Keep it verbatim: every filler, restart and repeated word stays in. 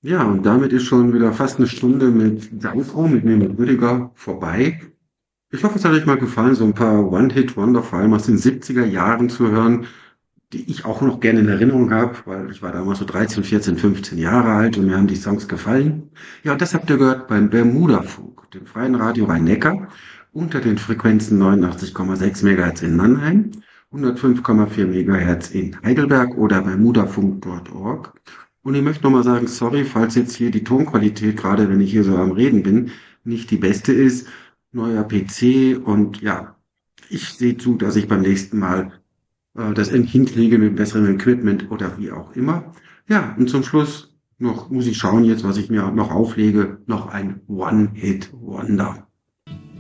Ja, und damit ist schon wieder fast eine Stunde mit Saufraum, mit mir, mit Rüdiger vorbei. Ich hoffe, es hat euch mal gefallen, so ein paar One-Hit-Wonder, vor allem aus den siebziger Jahren zu hören, die ich auch noch gerne in Erinnerung habe, weil ich war damals so dreizehn, vierzehn, fünfzehn Jahre alt und mir haben die Songs gefallen. Ja, und das habt ihr gehört beim Bermuda-Funk, dem freien Radio Rhein-Neckar, unter den Frequenzen neunundachtzig Komma sechs Megahertz in Mannheim, hundertfünf Komma vier Megahertz in Heidelberg oder bermudafunk Punkt org. Und ich möchte nochmal sagen, sorry, falls jetzt hier die Tonqualität, gerade wenn ich hier so am Reden bin, nicht die beste ist. Neuer P C und ja, ich sehe zu, dass ich beim nächsten Mal äh, das hinkriege mit besserem Equipment oder wie auch immer. Ja, und zum Schluss noch muss ich schauen jetzt, was ich mir noch auflege, noch ein One-Hit-Wonder.